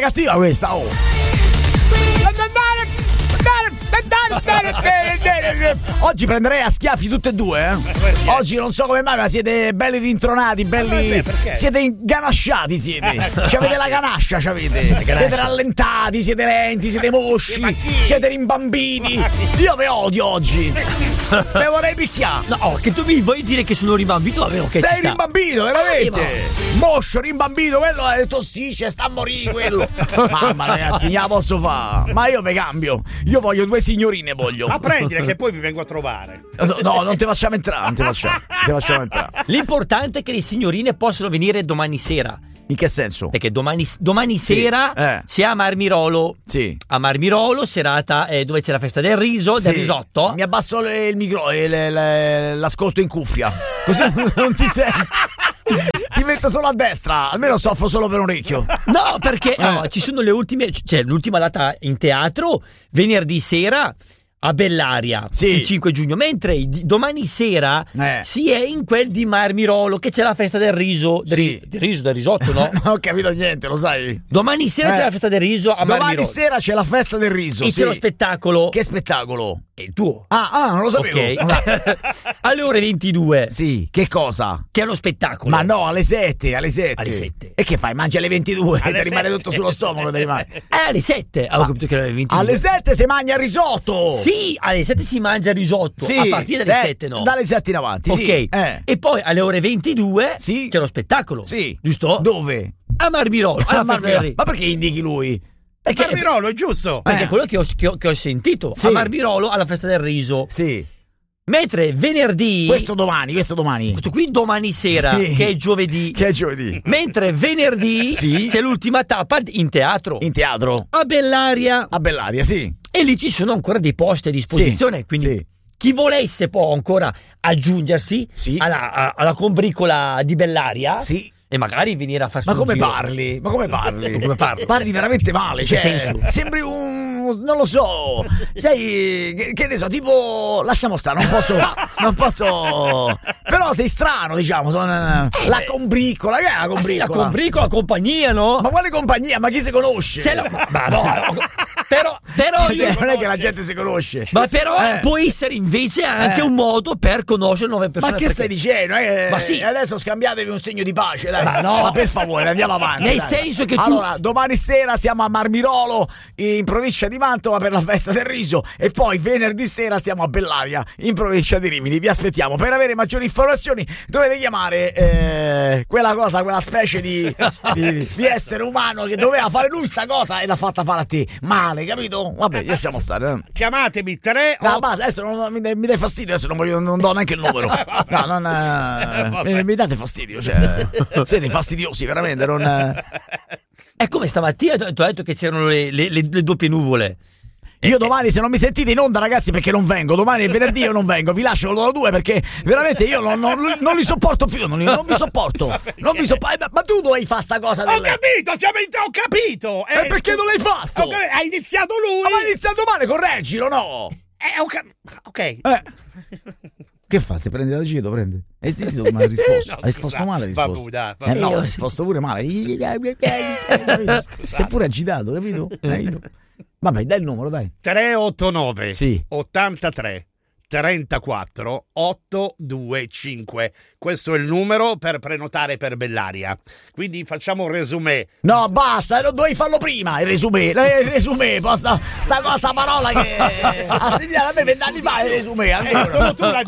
cattiva questa, oh. Oggi prenderei a schiaffi tutte e due, Oggi non so come mai, ma siete belli rintronati, belli. Siete inganasciati, siete. C'avete la ganascia, c'avete. Siete rallentati, siete lenti, siete mosci, siete rimbambiti. Io ve odio oggi. Me vorrei picchiare. No, che tu mi vuoi dire che sono rimbambito? Vabbè, okay, sei rimbambito, veramente. Moscio, rimbambito, quello tossisce, sta a morire quello. Mamma ragazzi, non la posso fare. Ma io ve cambio. Io voglio due signorine, voglio. Ma prendile che poi vi vengo a trovare. No, non ti facciamo entrare, non ti facciamo entrare. L'importante è che le signorine possano venire domani sera. In che senso? Perché domani sera si è a Marmirolo. Sì. A Marmirolo, serata dove c'è la festa del riso, del risotto. Mi abbasso il micro l'ascolto in cuffia. Così non ti senti. Ti metto solo a destra, almeno soffro solo per un orecchio. No, perché ci sono le ultime, cioè l'ultima data in teatro, venerdì sera a Bellaria, il 5 giugno, mentre domani sera si è in quel di Marmirolo, che c'è la festa del riso, del risotto, no? Non ho capito niente, lo sai. Domani sera c'è la festa del riso a Marmirolo. Domani sera c'è la festa del riso. E c'è lo spettacolo. Che spettacolo? Il tuo. Ah, non lo sapevo. Ok. Alle ore 22. Sì, che cosa? C'è lo spettacolo. Ma no, alle 7. Alle 7. E che fai? Mangi alle 22 e ti rimane tutto sullo stomaco. Alle 7. Ho capito che era alle 22. Alle 7 si mangia il risotto. Sì, alle 7 si mangia il risotto. A partire dalle 7 no. Dalle 7 in avanti. Ok. Sì. E poi alle ore 22 c'è lo spettacolo. Sì. Giusto? Dove? A Marmirolo. Ma perché indichi lui? Perché Marmirolo, è giusto? Perché è quello che ho sentito. A Marmirolo alla festa del riso. Sì. Mentre venerdì. Questo domani. Questo qui domani sera, che è giovedì. Mentre venerdì c'è l'ultima tappa in teatro. In teatro? A Bellaria. A Bellaria, sì. E lì ci sono ancora dei posti a disposizione. Quindi chi volesse può ancora aggiungersi alla combricola di Bellaria. Sì. E magari venire a farsi un come giro. parli? Ma come parli? Parli veramente male. Cioè, senso? Sembri non lo so. Sei. Che ne so, tipo. Lasciamo stare, non posso. Però sei strano, diciamo. La combricola. Che è la combricola? Sì, la combricola, compagnia, no? Ma quale compagnia? Ma chi si conosce? Ma no. Però non è che la gente si conosce. Ma però può essere invece anche un modo per conoscere nuove persone. Ma che stai dicendo? Ma sì. Adesso scambiatevi un segno di pace, dai. Ma per favore, andiamo avanti. Nel senso che allora, domani sera siamo a Marmirolo, in provincia di Mantova, per la festa del riso. E poi venerdì sera siamo a Bellaria, in provincia di Rimini. Vi aspettiamo. Per avere maggiori informazioni dovete chiamare quella specie di essere umano che doveva fare lui sta cosa e l'ha fatta fare a te. Male, capito? Vabbè, lasciamo stare. Chiamatemi 3. No, basta, adesso mi dai fastidio, adesso non do neanche il numero. No, mi date fastidio, cioè. Siete fastidiosi, veramente. È come stamattina tu hai detto che c'erano le doppie nuvole. Io domani, se non mi sentite in onda, ragazzi, perché non vengo. Domani è venerdì, io non vengo. Vi lascio loro due perché veramente io non li sopporto più. Non vi sopporto. Ma tu dovevi fare sta cosa. Ho capito, ho capito. E perché non l'hai fatto? Ha iniziato lui. Ma hai iniziato male, correggilo, no? Ok. Che fa? Se prende da giro, prende. Hai sentito come hai risposto? No, hai risposto male, hai risposto. Vabbè. No, hai risposto pure male. Sei pure agitato, capito? Vabbè, dai il numero, dai. 389 sì. 83 34 825. Questo è il numero per prenotare per Bellaria. Quindi facciamo un resumé. No, basta, dovevi farlo prima. Il resumé, basta, sta parola che a me 20 anni fa il resumé. Solo tu